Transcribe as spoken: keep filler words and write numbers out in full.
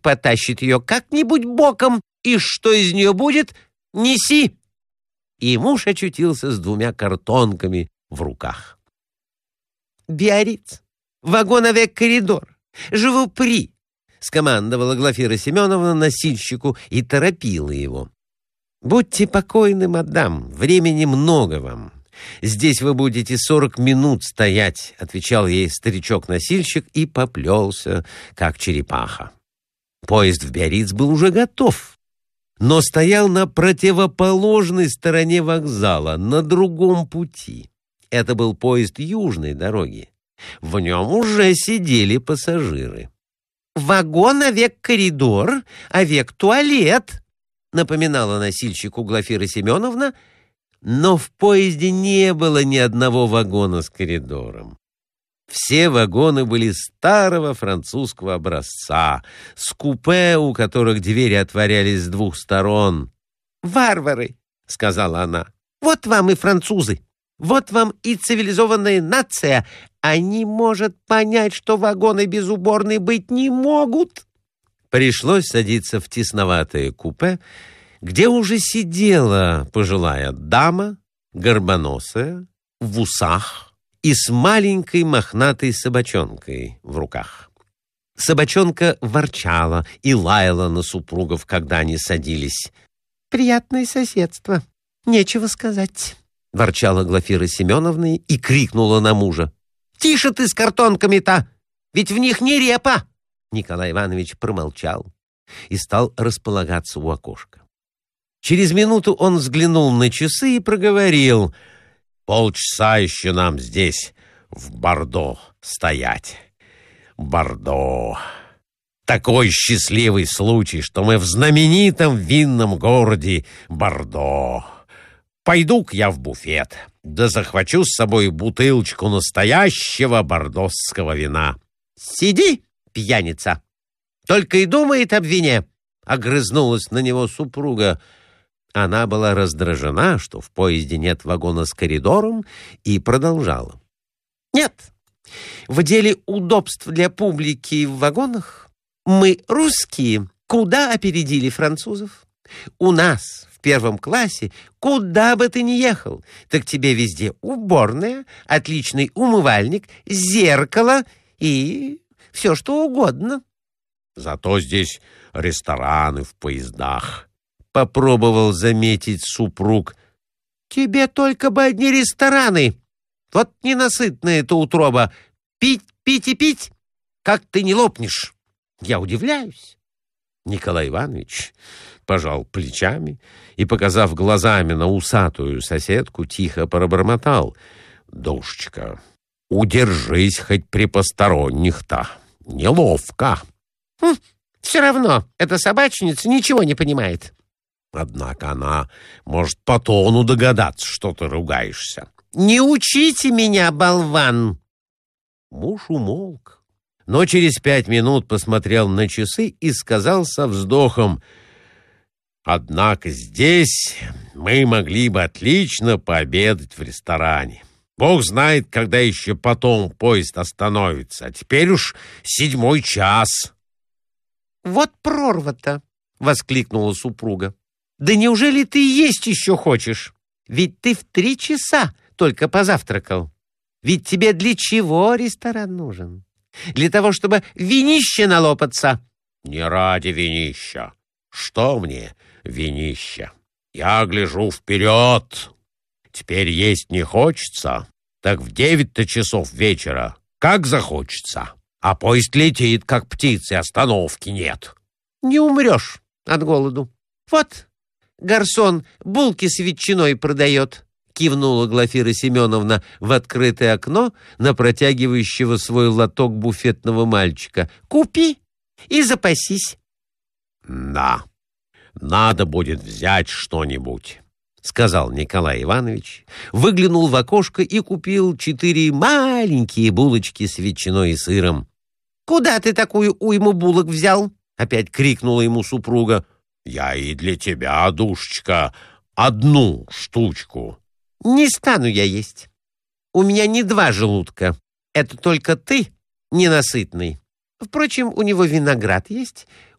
потащит ее как-нибудь боком, и что из нее будет, неси. И муж очутился с двумя картонками в руках. «Биарриц, вагон-авек-коридор, живу при!» — скомандовала Глафира Семеновна носильщику и торопила его. «Будьте покойны, мадам, времени много вам. Здесь вы будете сорок минут стоять», — отвечал ей старичок-носильщик и поплелся, как черепаха. Поезд в Биарриц был уже готов, но стоял на противоположной стороне вокзала, на другом пути. Это был поезд южной дороги. В нем уже сидели пассажиры. «Вагон-авек-коридор, авек-туалет», — напоминала носильщику Глафира Семеновна, но в поезде не было ни одного вагона с коридором. Все вагоны были старого французского образца, с купе, у которых двери отворялись с двух сторон. «Варвары», — сказала она, — «вот вам и французы, вот вам и цивилизованная нация. Они, может, понять, что вагоны без уборной быть не могут». Пришлось садиться в тесноватое купе, где уже сидела пожилая дама, горбоносая, в усах и с маленькой мохнатой собачонкой в руках. Собачонка ворчала и лаяла на супругов, когда они садились. «Приятное соседство, нечего сказать», — ворчала Глафира Семеновна и крикнула на мужа. «Тише ты с картонками-то, ведь в них не репа!» Николай Иванович промолчал и стал располагаться у окошка. Через минуту он взглянул на часы и проговорил: «Полчаса еще нам здесь, в Бордо, стоять. Бордо. Такой счастливый случай, что мы в знаменитом винном городе Бордо. Пойду-ка я в буфет, да захвачу с собой бутылочку настоящего бордосского вина». «Сиди, пьяница! Только и думает об вине!» — огрызнулась на него супруга. Она была раздражена, что в поезде нет вагона с коридором, и продолжала: «Нет, в деле удобств для публики в вагонах мы, русские, куда опередили французов. У нас в первом классе, куда бы ты ни ехал, так тебе везде уборная, отличный умывальник, зеркало и все что угодно». «Зато здесь рестораны в поездах», — попробовал заметить супруг. «Тебе только бы одни рестораны. Вот ненасытная-то утроба. Пить, пить и пить, как ты не лопнешь. Я удивляюсь». Николай Иванович пожал плечами и, показав глазами на усатую соседку, тихо пробормотал: «Душечка, удержись хоть при посторонних-то. Неловко». Хм, «все равно эта собачница ничего не понимает». «Однако она может по тону догадаться, что ты ругаешься». «Не учите меня, болван!» Муж умолк, но через пять минут посмотрел на часы и сказал со вздохом: «Однако здесь мы могли бы отлично пообедать в ресторане. Бог знает, когда еще потом поезд остановится, а теперь уж седьмой час». «Вот прорва-то!» — воскликнула супруга. «Да неужели ты есть еще хочешь? Ведь ты в три часа только позавтракал. Ведь тебе для чего ресторан нужен? Для того, чтобы винище налопаться». «Не ради винища. Что мне винища? Я гляжу вперед. Теперь есть не хочется, так в девять-то часов вечера как захочется. А поезд летит, как птицы, остановки нет». «Не умрешь от голоду. Вот гарсон булки с ветчиной продает», — кивнула Глафира Семеновна в открытое окно на протягивающего свой лоток буфетного мальчика. «Купи и запасись». «Да, надо будет взять что-нибудь», — сказал Николай Иванович, выглянул в окошко и купил четыре маленькие булочки с ветчиной и сыром. «Куда ты такую уйму булок взял?» — опять крикнула ему супруга. «Я и для тебя, душечка, одну штучку». «Не стану я есть. У меня не два желудка. Это только ты ненасытный. Впрочем, у него виноград есть.